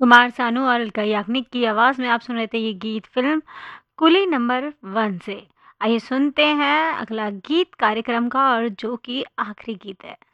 कुमार सानू और अलका याग्निक की आवाज़ में आप सुन रहे थे ये गीत फ़िल्म कुली नंबर 1 से। आइए सुनते हैं अगला गीत कार्यक्रम का और जो कि आखिरी गीत है।